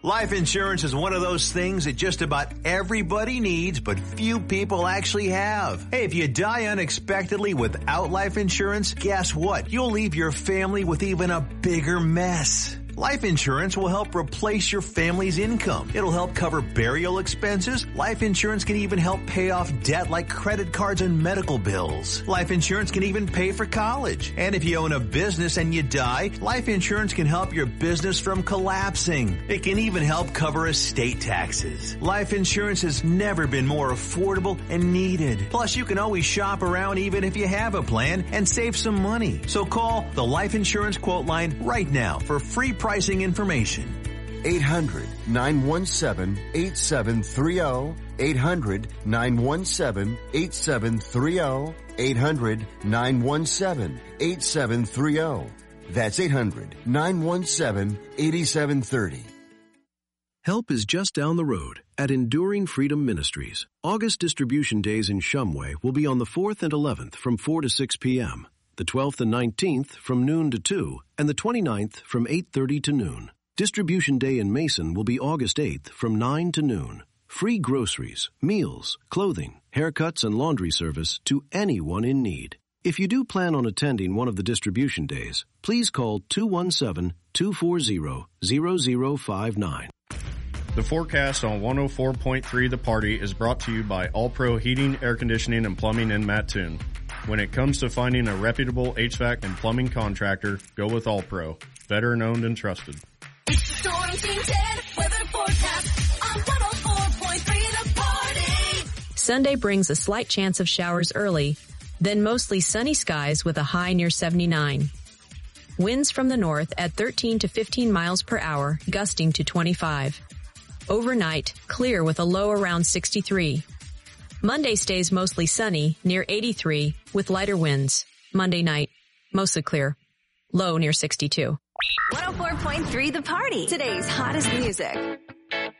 Life insurance is one of those things that just about everybody needs, but few people actually have. Hey, if you die unexpectedly without life insurance, guess what? You'll leave your family with even a bigger mess. Life insurance will help replace your family's income. It'll help cover burial expenses. Life insurance can even help pay off debt like credit cards and medical bills. Life insurance can even pay for college. And if you own a business and you die, life insurance can help your business from collapsing. It can even help cover estate taxes. Life insurance has never been more affordable and needed. Plus, you can always shop around even if you have a plan and save some money. So call the Life Insurance Quote Line right now for free pricing information. 800-917-8730. 800-917-8730. 800-917-8730. That's 800-917-8730. Help is just down the road at Enduring Freedom Ministries. August distribution days in Shumway will be on the 4th and 11th from 4 to 6 p.m., the 12th and 19th from noon to 2, and the 29th from 8:30 to noon. Distribution day in Mason will be August 8th from 9 to noon. Free groceries, meals, clothing, haircuts, and laundry service to anyone in need. If you do plan on attending one of the distribution days, please call 217-240-0059. The forecast on 104.3 The Party is brought to you by All Pro Heating, Air Conditioning, and Plumbing in Mattoon. When it comes to finding a reputable HVAC and plumbing contractor, go with All Pro. Veteran owned and trusted. It's the Storm Team 10 weather forecast on 104.3 The Party. Sunday brings a slight chance of showers early, then mostly sunny skies with a high near 79. Winds from the north at 13 to 15 miles per hour, gusting to 25. Overnight, clear with a low around 63. Monday stays mostly sunny, near 83, with lighter winds. Monday night, mostly clear. Low near 62. 104.3 The Party. Today's hottest music.